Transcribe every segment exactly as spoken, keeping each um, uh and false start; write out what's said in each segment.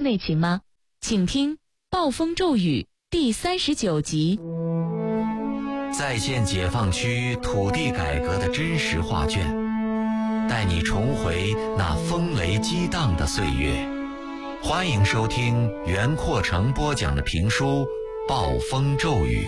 内情吗？请听《暴风骤雨》第三十九集。 再现解放区土地改革的真实画卷，带你重回那风雷激荡的岁月。欢迎收听袁阔成播讲的评书《暴风骤雨》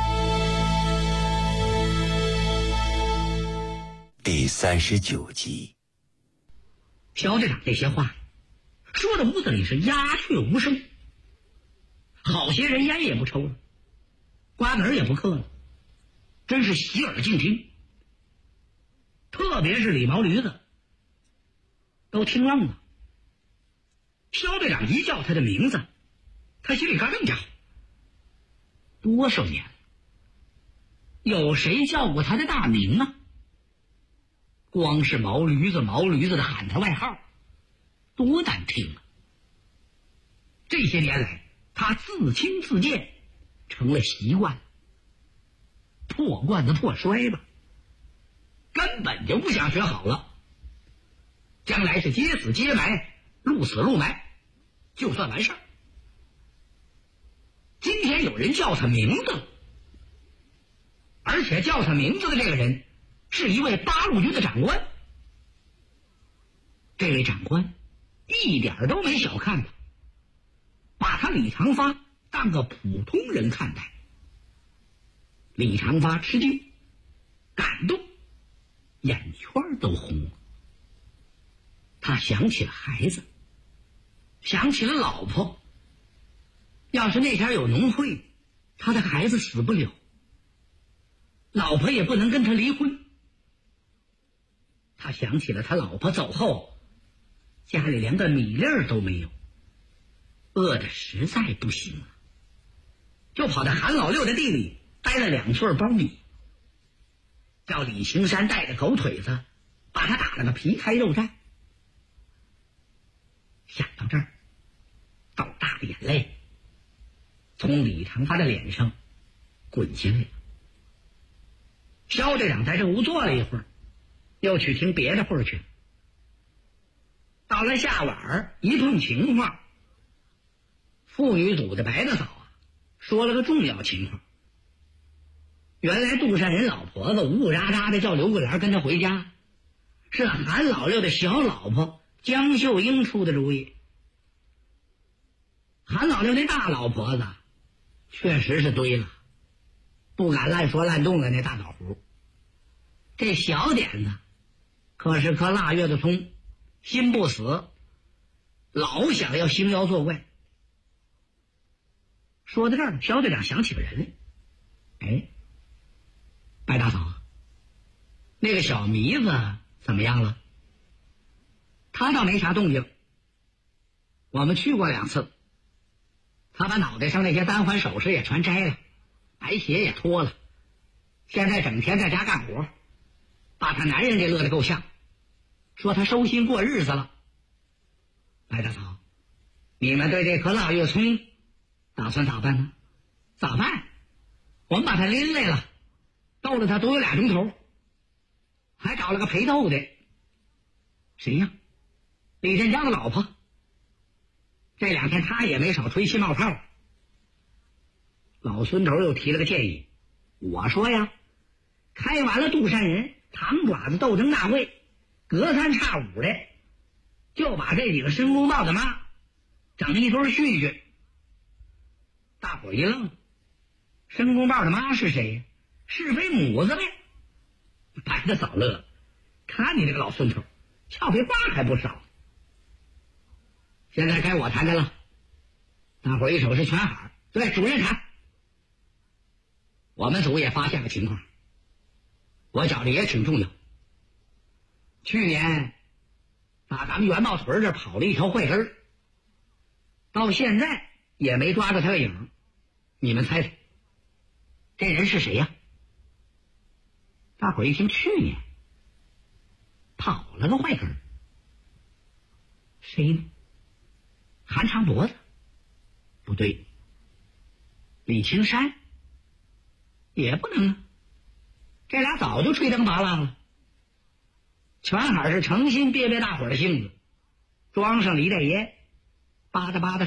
第三十九集。 肖队长这些话说的屋子里是鸦雀无声，好些人烟也不抽了，瓜子也不嗑了，真是洗耳静听。特别是李毛驴子都听愣了。肖队长一叫他的名字，他心里咯噔一下。多少年了，有谁叫过他的大名啊？光是毛驴子毛驴子的喊他外号，多难听啊！这些年来，他自轻自贱，成了习惯了，破罐子破摔吧，根本就不想学好了。将来是接死接埋，路死路埋，就算完事儿。今天有人叫他名字，而且叫他名字的这个人是一位八路军的长官。这位长官一点都没小看他，把他李长发当个普通人看待。李长发吃惊感动，眼圈都红了。他想起了孩子，想起了老婆。要是那天有农会，他的孩子死不了，老婆也不能跟他离婚。他想起了他老婆走后，家里连个米粒儿都没有，饿得实在不行了，就跑到韩老六的地里掰了两穗苞米，叫李青山带着狗腿子把他打了个皮开肉绽。想到这儿，豆大的眼泪从李长发的脸上滚下来了。肖队长在这屋坐了一会儿，又去听别的会儿去了。到了下晚一碰情况，妇女组的白大嫂啊说了个重要情况。原来杜山人老婆子呜呜喳喳的叫刘桂兰跟他回家，是韩老六的小老婆江秀英出的主意。韩老六那大老婆子确实是堆了，不敢乱说乱动的那大脑壶。这小点子可是颗腊月的葱，心不死，老想要兴妖作怪。说到这儿，肖队长想起个人来。哎，白大嫂，那个小迷子怎么样了？他倒没啥动静，我们去过两次，他把脑袋上那些单环首饰也全摘了，白鞋也脱了，现在整天在家干活，把他男人给乐得够呛，说他收心过日子了。白大嫂，你们对这颗腊月葱打算咋办呢？咋办？我们把他拎来了，逗了他多有俩钟头，还找了个陪逗的。谁呀？李振江的老婆。这两天他也没少吹气冒泡。老孙头又提了个建议，我说呀，开完了杜山人唐爪子斗争大会，隔三差五的就把这几个申公豹的妈整一堆絮絮。大伙一愣，申公豹的妈是谁？是非母子呗。白大嫂乐，看你这个老孙头俏皮话还不少。现在该我谈谈了，大伙一手是全喊，对，主任谈。我们组也发现了情况，我觉着也挺重要。去年打咱们元茂屯这跑了一条坏根，到现在也没抓着他个影，你们猜猜这人是谁呀？大伙一听去年跑了个坏根，谁呢？韩长脖子？不对。李青山？也不能啊，这俩早就吹灯拔浪了。全海是诚心憋憋大伙儿的性子，装上李大爷，吧嗒吧嗒